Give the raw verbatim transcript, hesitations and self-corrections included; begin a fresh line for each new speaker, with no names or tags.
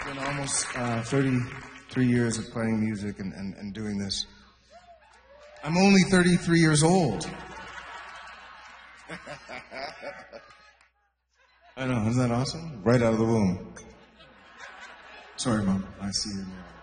It's been almost uh, thirty-three years of playing music and, and, and doing this. I'm only thirty-three years old. I know, isn't that awesome? Right out of the womb. Sorry, Mom. I see you now.